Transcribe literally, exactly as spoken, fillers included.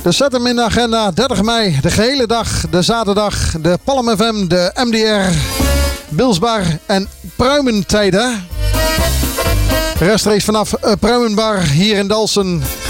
Dus zet hem in de agenda. dertig mei, de gehele dag, de zaterdag, de Palm F M, de M D R, Bilsbar en Pruimentijden. Rechtstreeks vanaf uh, Pruimenbar hier in Dalsen.